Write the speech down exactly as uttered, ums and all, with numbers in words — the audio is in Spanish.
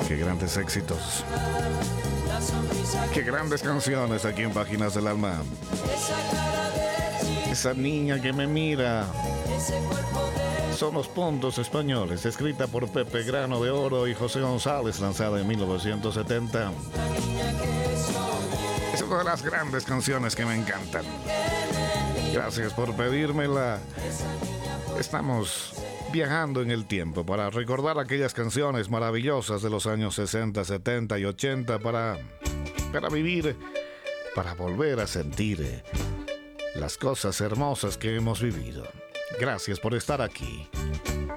Qué grandes éxitos. Qué grandes canciones aquí en Páginas del Alma. Esa niña que me mira. Son los puntos españoles, escrita por Pepe Grano de Oro y José González, lanzada en mil novecientos setenta. Es una de las grandes canciones que me encantan. Gracias por pedírmela. Estamos viajando en el tiempo para recordar aquellas canciones maravillosas de los años sesenta, setenta y ochenta para, para vivir, para volver a sentir las cosas hermosas que hemos vivido. Gracias por estar aquí.